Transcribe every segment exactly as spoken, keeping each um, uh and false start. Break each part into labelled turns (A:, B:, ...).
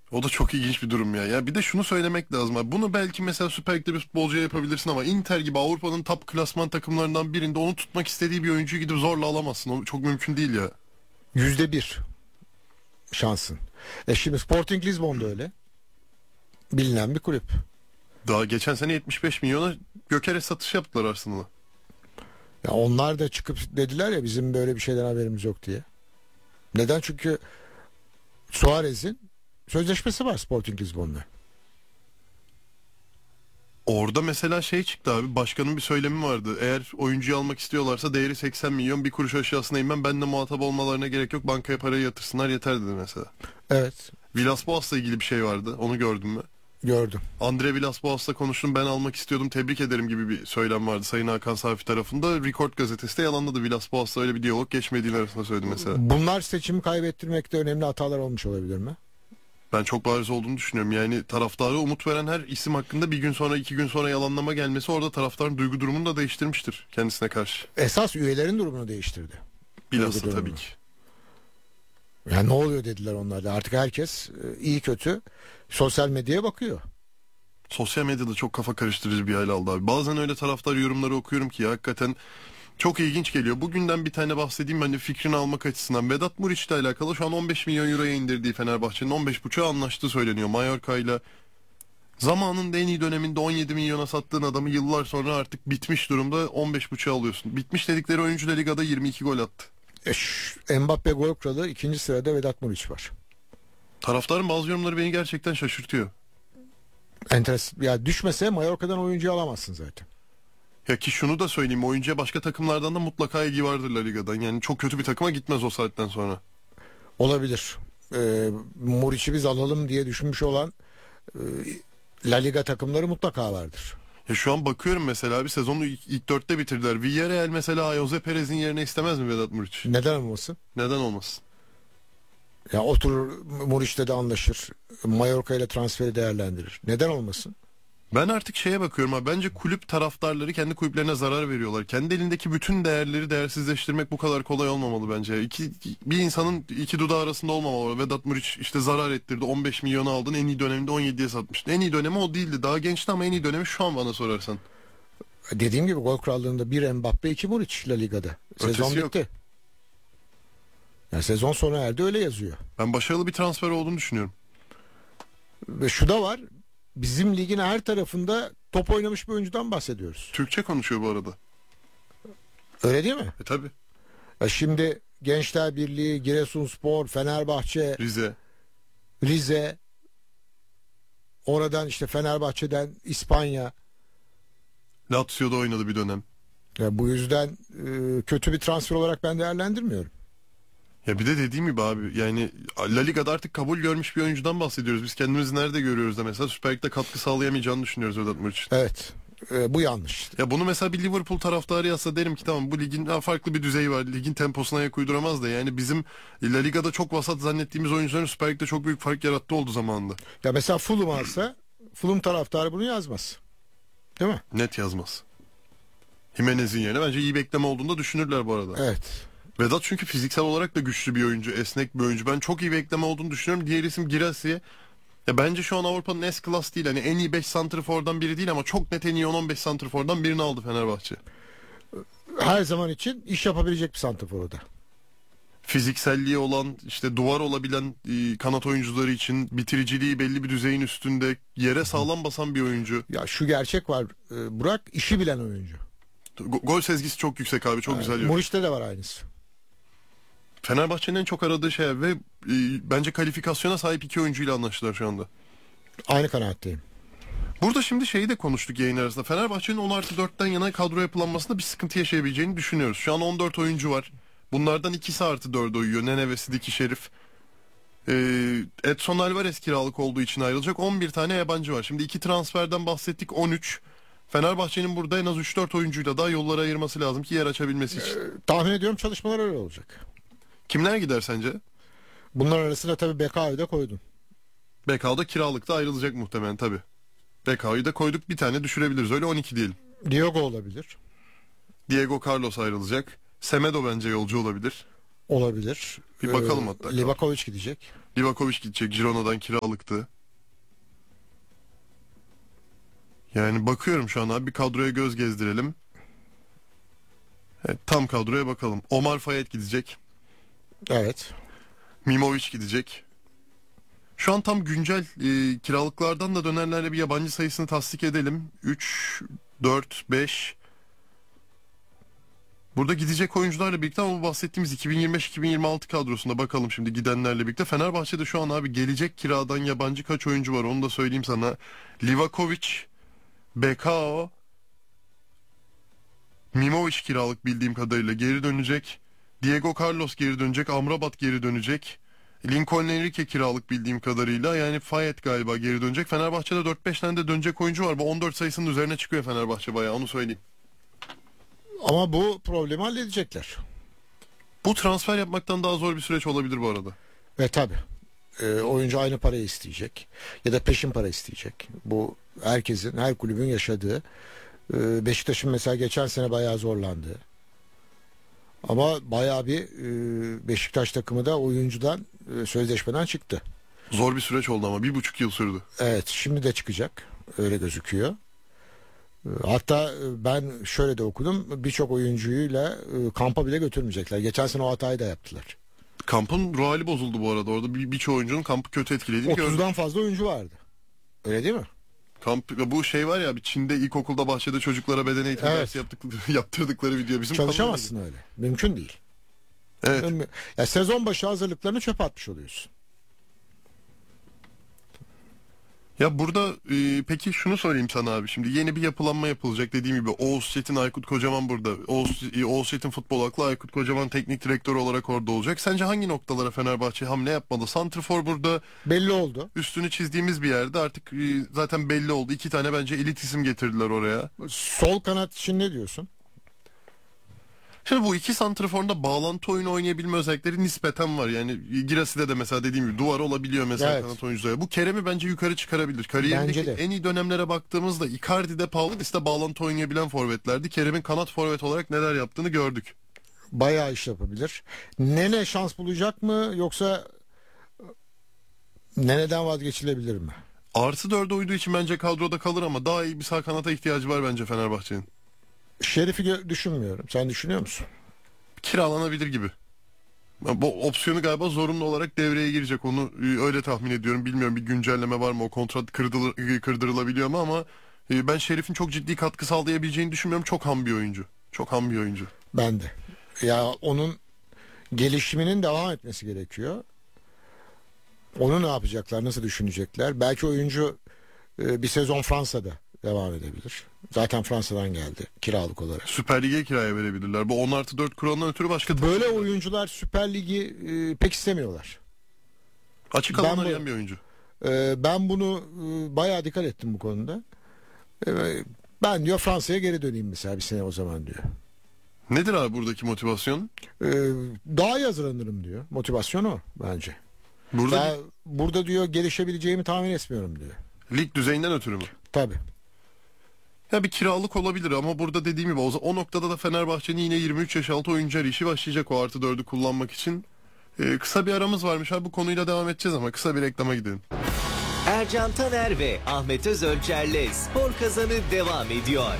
A: O da çok ilginç bir durum ya. Ya bir de şunu söylemek lazım abi. Bunu belki mesela Süper Lig'de bir futbolcuya yapabilirsin ama Inter gibi Avrupa'nın top klasman takımlarından birinde onu tutmak istediği bir oyuncuyu gidip zorla alamazsın. O çok mümkün değil ya.
B: Yüzde bir şansın. E şimdi Sporting Lisbon'da öyle. Bilinen bir kulüp.
A: Daha geçen sene yetmiş beş milyona Gökeres satış yaptılar Arsenal'a.
B: Ya onlar da çıkıp dediler ya bizim böyle bir şeyden haberimiz yok diye. Neden? Çünkü Suarez'in sözleşmesi var Sporting Lisbon'la.
A: Orada mesela şey çıktı abi, başkanın bir söylemi vardı. Eğer oyuncuyu almak istiyorlarsa değeri seksen milyon, bir kuruş aşağısına inmem, benimle muhatap olmalarına gerek yok, bankaya parayı yatırsınlar yeter dedi mesela.
B: Evet.
A: Villas-Boas'la ilgili bir şey vardı, onu gördün mü?
B: Gördüm.
A: Andre Villas-Boas'la konuştum, ben almak istiyordum, tebrik ederim gibi bir söylem vardı Sayın Hakan Safi tarafında. Record gazetesi de yalanladı, Villas-Boas'la öyle bir diyalog geçmediğini arasında söyledi mesela.
B: Bunlar seçimi kaybettirmekte önemli hatalar olmuş olabilir mi?
A: Ben çok bariz olduğunu düşünüyorum. Yani taraftara umut veren her isim hakkında bir gün sonra iki gün sonra yalanlama gelmesi orada taraftarın duygu durumunu da değiştirmiştir kendisine karşı.
B: Esas üyelerin durumunu değiştirdi.
A: Bilhassa tabii ki.
B: Yani ne oluyor dediler onlar da. Artık herkes iyi kötü sosyal medyaya bakıyor.
A: Sosyal medyada çok kafa karıştırıcı bir hal aldı abi. Bazen öyle taraftar yorumları okuyorum ki ya, hakikaten çok ilginç geliyor. Bugünden bir tane bahsedeyim ben de fikrini almak açısından. Vedat Muriç ile alakalı şu an on beş milyon euroya indirdiği Fenerbahçe'nin on beş buçuğa anlaştığı söyleniyor. Mallorca ile zamanın en iyi döneminde on yedi milyona sattığın adamı yıllar sonra artık bitmiş durumda on beş buçuğa alıyorsun. Bitmiş dedikleri oyuncu da ligada yirmi iki gol attı.
B: E, şş, Mbappe gol kralı, ikinci sırada Vedat Muriç var.
A: Taraftarın bazı yorumları beni gerçekten şaşırtıyor.
B: Enteresan. Ya düşmese Mallorca'dan oyuncu alamazsın zaten.
A: Ya ki şunu da söyleyeyim, oyuncuya başka takımlardan da mutlaka ilgi vardır La Liga'dan. Yani çok kötü bir takıma gitmez o saatten sonra.
B: Olabilir. Ee, Muriç'i biz alalım diye düşünmüş olan e, La Liga takımları mutlaka vardır.
A: Ya şu an bakıyorum mesela, bir sezonu ilk, ilk dörtte bitirdiler. Villarreal mesela Jose Perez'in yerine istemez mi Vedat Muriç?
B: Neden olmasın?
A: Neden olmasın?
B: Ya oturur Muriç'le de anlaşır. Mallorca ile transferi değerlendirir. Neden olmasın?
A: Ben artık şeye bakıyorum abi. Bence kulüp taraftarları kendi kulüplerine zarar veriyorlar. Kendi elindeki bütün değerleri değersizleştirmek bu kadar kolay olmamalı bence. İki, bir insanın iki dudağı arasında olmamalı. Vedat Muriç işte zarar ettirdi. on beş milyonu aldın. En iyi döneminde on yediye satmıştın. En iyi dönemi o değildi. Daha gençti ama en iyi dönemi şu an bana sorarsan.
B: Dediğim gibi gol krallığında bir Mbappe, iki Muriç La Liga'da. Sezon
A: Ötesi
B: bitti.
A: yok.
B: Yani sezon sona erdi, öyle yazıyor.
A: Ben başarılı bir transfer olduğunu düşünüyorum.
B: Ve şu da var. Bizim ligin her tarafında top oynamış bir oyuncudan bahsediyoruz.
A: Türkçe konuşuyor bu arada.
B: Öyle değil mi?
A: E tabi.
B: Ya şimdi Gençler Birliği, Giresunspor, Fenerbahçe,
A: Rize.
B: Rize, oradan işte Fenerbahçe'den İspanya.
A: Lazio'da oynadı bir dönem.
B: Ya bu yüzden e, kötü bir transfer olarak ben değerlendirmiyorum.
A: Ya bir de dediğim gibi abi, yani La Liga'da artık kabul görmüş bir oyuncudan bahsediyoruz. Biz kendimizi nerede görüyoruz da mesela Süper Lig'de katkı sağlayamayacağını düşünüyoruz Vedat Muriç'in.
B: Evet. E, bu yanlış.
A: Ya bunu mesela bir Liverpool taraftarı yazsa derim ki tamam, bu ligin daha farklı bir düzeyi var. Ligin temposuna ayak uyduramaz da, yani bizim La Liga'da çok vasat zannettiğimiz oyuncuların Süper Lig'de çok büyük fark yarattı oldu zamanında.
B: Ya mesela Fulham alsa Fulham taraftarı bunu yazmaz. Değil mi?
A: Net yazmaz. Jimenez'in yerine bence iyi bekleme olduğunu da düşünürler bu arada.
B: Evet.
A: Vedat çünkü fiziksel olarak da güçlü bir oyuncu, esnek bir oyuncu. Ben çok iyi bekleme olduğunu düşünüyorum. Diğer isim Girassi. Ya bence şu an Avrupa'nın S-Class değil. Hani en iyi beş santrfordan biri değil ama çok net en iyi on on beş santrfordan birini aldı Fenerbahçe.
B: Her zaman için iş yapabilecek bir santrafor o da.
A: Fizikselliği olan, işte duvar olabilen e, kanat oyuncuları için bitiriciliği belli bir düzeyin üstünde, yere sağlam basan bir oyuncu.
B: Ya şu gerçek var. E, Burak işi bilen oyuncu.
A: Go- gol sezgisi çok yüksek abi, çok
B: Yani,
A: güzel.
B: Muriç'te de var aynısı.
A: Fenerbahçe'nin en çok aradığı şey ve e, bence kalifikasyona sahip iki oyuncuyla anlaştılar şu anda.
B: Aynı kanaatteyim.
A: Burada şimdi şeyi de konuştuk yayın arasında. Fenerbahçe'nin on artı dörtten yana kadro yapılanmasında bir sıkıntı yaşayabileceğini düşünüyoruz. Şu an on dört oyuncu var. Bunlardan ikisi artı dörde uyuyor. Nene ve Sidiki Şerif. Ee, Edson Alvarez kiralık olduğu için ayrılacak. on bir tane yabancı var. Şimdi iki transferden bahsettik, on üç. Fenerbahçe'nin burada en az üç dört oyuncuyla daha yollara ayırması lazım ki yer açabilmesi için.
B: Ee, tahmin ediyorum çalışmalar öyle olacak.
A: Kimler gider sence?
B: Bunlar arasında tabii Bekao'yu da koydun.
A: Bekao'da kiralıkta ayrılacak muhtemelen tabii. Bekao'yu da koyduk, bir tane düşürebiliriz. Öyle on iki diyelim.
B: Diogo olabilir.
A: Diego Carlos ayrılacak. Semedo bence yolcu olabilir.
B: Olabilir.
A: Bir bakalım hatta.
B: Livakovic gidecek.
A: Livakovic gidecek. Girona'dan kiralıktı. Yani bakıyorum şu an abi, bir kadroya göz gezdirelim. Evet, tam kadroya bakalım. Omar Fayet gidecek.
B: Evet.
A: Mimovic gidecek. Şu an tam güncel e, kiralıklardan da dönerlerle bir yabancı sayısını tasdik edelim. üç, dört, beş. Burada gidecek oyuncularla birlikte, ama bu bahsettiğimiz iki bin yirmi beş iki bin yirmi altı kadrosunda bakalım şimdi gidenlerle birlikte. Fenerbahçe'de şu an abi gelecek kiradan yabancı kaç oyuncu var onu da söyleyeyim sana. Livakovic, Bekao, Mimovic kiralık bildiğim kadarıyla geri dönecek. Diego Carlos geri dönecek. Amrabat geri dönecek. Lincoln Enrique kiralık bildiğim kadarıyla. Yani Fayet galiba geri dönecek. Fenerbahçe'de dört beş tane de dönecek oyuncu var. Bu on dört sayısının üzerine çıkıyor Fenerbahçe bayağı, onu söyleyeyim.
B: Ama bu problemi halledecekler.
A: Bu transfer yapmaktan daha zor bir süreç olabilir bu arada.
B: Ve tabii. E, oyuncu aynı parayı isteyecek. Ya da peşin para isteyecek. Bu herkesin, her kulübün yaşadığı. E, Beşiktaş'ın mesela geçen sene bayağı zorlandı. Ama bayağı bir e, Beşiktaş takımı da oyuncudan, e, sözleşmeden çıktı.
A: Zor bir süreç oldu ama bir buçuk yıl sürdü.
B: Evet, şimdi de çıkacak. Öyle gözüküyor. E, Hatta e, ben şöyle de okudum. Birçok oyuncuyla e, kampa bile götürmeyecekler. Geçen sene o hatayı da yaptılar.
A: Kampın ruh hali bozuldu bu arada. Orada bir, birçok oyuncunun kampı kötü etkilediğini gördüm.
B: otuzdan fazla oyuncu vardı. Öyle değil mi?
A: Kamp, bu şey var ya, bir Çin'de ilkokulda bahçede çocuklara beden eğitimi
B: Evet.
A: dersi yaptık, yaptırdıkları video. Bizim
B: Çalışamazsın öyle. Mümkün değil.
A: Evet.
B: Müm- Ya sezon başı hazırlıklarını çöpe atmış oluyorsun.
A: Ya burada e, peki şunu sorayım sana abi. Şimdi yeni bir yapılanma yapılacak, dediğim gibi Oğuz Çetin, Aykut Kocaman burada. Oğuz, e, Oğuz Çetin futbol aklı, Aykut Kocaman teknik direktör olarak orada olacak. Sence hangi noktalara Fenerbahçe hamle yapmalı? Santrfor burada
B: Belli oldu.
A: üstünü çizdiğimiz bir yerde artık e, zaten belli oldu. İki tane bence elit isim getirdiler oraya.
B: Sol kanat için ne diyorsun?
A: Şimdi bu iki santraforunda bağlantı oyunu oynayabilme özellikleri nispeten var. Yani Girasi'de de mesela dediğim gibi duvar olabiliyor mesela
B: Evet.
A: kanat oyuncuları. Bu Kerem'i bence yukarı çıkarabilir. Kariyerindeki
B: Bence de.
A: en iyi dönemlere baktığımızda Icardi'de, Pavlidis'te bağlantı oynayabilen forvetlerdi. Kerem'in kanat forvet olarak neler yaptığını gördük.
B: Bayağı iş yapabilir. Nene şans bulacak mı, yoksa Nene'den vazgeçilebilir mi?
A: Artı dörde uyduğu için bence kadroda kalır, ama daha iyi bir sağ kanata ihtiyacı var bence Fenerbahçe'nin.
B: Şerif'i gö- düşünmüyorum. Sen düşünüyor musun?
A: Kiralanabilir gibi. Bu opsiyonu galiba zorunlu olarak devreye girecek. Onu e, öyle tahmin ediyorum. Bilmiyorum bir güncelleme var mı? O kontrat kırdırıl- kırdırılabiliyor mu, ama e, ben Şerif'in çok ciddi katkı sağlayabileceğini düşünmüyorum. Çok ham bir oyuncu. Çok ham bir oyuncu.
B: Ben de. Ya onun gelişiminin devam etmesi gerekiyor. Onu ne yapacaklar, nasıl düşünecekler? Belki oyuncu e, bir sezon Fransa'da devam edebilir. Zaten Fransa'dan geldi kiralık olarak.
A: Süper Lig'e kiraya verebilirler. Bu on artı dört kuralından ötürü başka...
B: Böyle oyuncular Süper Lig'i e, pek istemiyorlar.
A: Açık
B: Ben
A: alan
B: bu-
A: arayan bir oyuncu.
B: E, ben bunu e, bayağı dikkat ettim bu konuda. E, ben diyor Fransa'ya geri döneyim mesela bir sene o zaman diyor.
A: Nedir abi buradaki motivasyon?
B: E, Daha iyi hazırlanırım diyor. Motivasyon o bence.
A: Burada
B: Daha, burada diyor gelişebileceğimi tahmin etmiyorum diyor.
A: lig düzeyinden ötürü mü?
B: Tabii.
A: Ya bir kiralık olabilir, ama burada dediğim gibi o, o noktada da Fenerbahçe'nin yine yirmi üç yaş altı oyuncu arayışı başlayacak o artı dördü kullanmak için. Ee, kısa bir aramız varmış abi, bu konuyla devam edeceğiz ama kısa bir reklama gidelim.
C: Ercan Taner ve Ahmet Özölçer'le Spor Kazanı devam ediyor.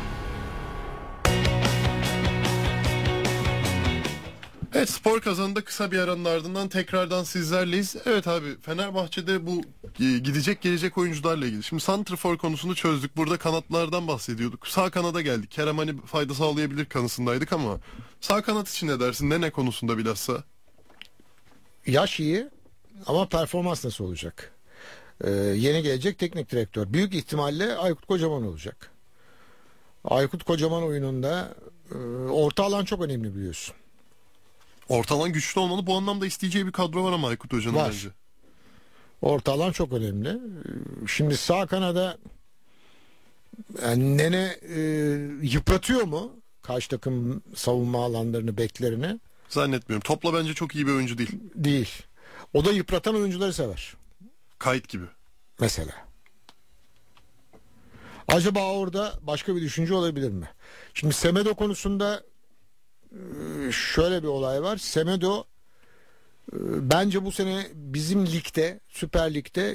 A: Evet, spor kazanında kısa bir aranın ardından tekrardan sizlerleyiz. Evet abi, Fenerbahçe'de bu e, gidecek gelecek oyuncularla ilgili. Şimdi santrfor konusunu çözdük. Burada kanatlardan bahsediyorduk. Sağ kanada geldik. Kerem hani fayda sağlayabilir kanısındaydık, ama sağ kanat için ne dersin? Ne ne konusunda bilhassa?
B: Yaş iyi ama performans nasıl olacak? Ee, yeni gelecek teknik direktör. Büyük ihtimalle Aykut Kocaman olacak. Aykut Kocaman oyununda e, orta alan çok önemli biliyorsun.
A: Ortalan güçlü olmalı. Bu anlamda isteyeceği bir kadro var ama Aykut Hoca'nın
B: Var.
A: bence.
B: Orta alan çok önemli. Ee, Şimdi sağ kanada yani Nene e, yıpratıyor mu karşı takım savunma alanlarını, beklerini?
A: Zannetmiyorum. Topla bence çok iyi bir oyuncu değil.
B: Değil. O da yıpratan oyuncuları sever.
A: Kayıt gibi.
B: Mesela. Acaba orada başka bir düşünce olabilir mi? Şimdi Semedo konusunda e, şöyle bir olay var. Semedo e, bence bu sene bizim ligde, Süper Lig'de